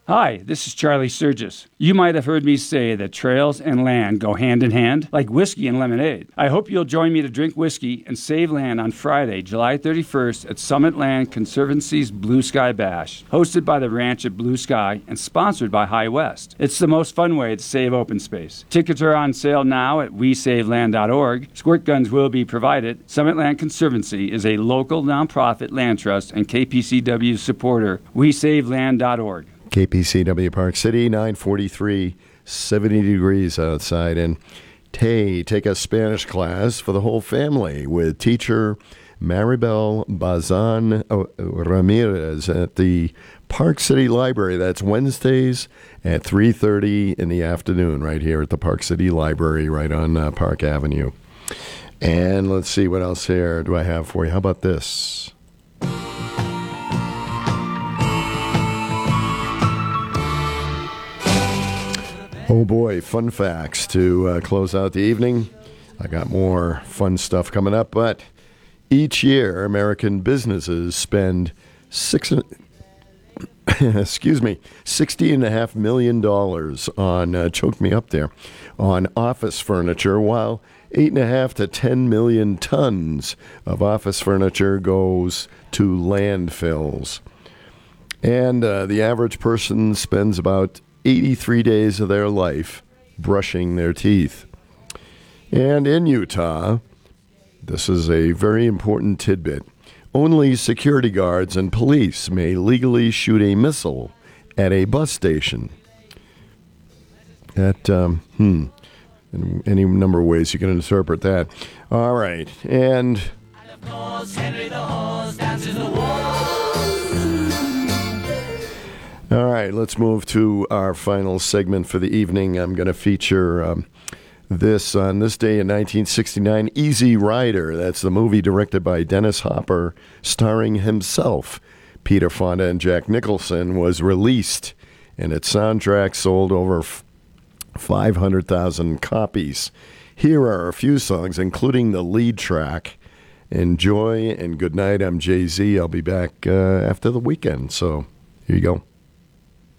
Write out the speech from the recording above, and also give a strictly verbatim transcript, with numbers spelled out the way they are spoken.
Hi, this is Charlie Sturgis. You might have heard me say that trails and land go hand in hand, like whiskey and lemonade. I hope you'll join me to drink whiskey and save land on Friday, July thirty-first at Summit Land Conservancy's Blue Sky Bash, hosted by the Ranch at Blue Sky and sponsored by High West. It's the most fun way to save open space. Tickets are on sale now at we save land dot org. Squirt guns will be provided. Summit Land Conservancy is a local nonprofit land trust and K P C W supporter. we save land dot org. K P C W Park City, nine forty-three, seventy degrees outside. And Tay, take a Spanish class for the whole family with teacher Maribel Bazan Ramirez at the Park City Library. That's Wednesdays at three thirty in the afternoon right here at the Park City Library right on uh, Park Avenue. And let's see, what else here do I have for you? How about this? Oh boy, fun facts to uh, close out the evening. I got more fun stuff coming up, but each year American businesses spend six, excuse me, sixty and a half million dollars on uh, choke me up there on office furniture, while eight and a half to ten million tons of office furniture goes to landfills, and uh, the average person spends about eighty-three days of their life brushing their teeth. And in Utah, this is a very important tidbit. Only security guards and police may legally shoot a missile at a bus station. That, um, hmm, any number of ways you can interpret that. All right, and... And of course, Henry the Horse dances the waltz. All right, let's move to our final segment for the evening. I'm going to feature um, this on this day in nineteen sixty-nine, Easy Rider. That's the movie directed by Dennis Hopper, starring himself. Peter Fonda and Jack Nicholson was released, and its soundtrack sold over five hundred thousand copies. Here are a few songs, including the lead track. Enjoy and good night. I'm Jay-Z. I'll be back uh, after the weekend, so here you go.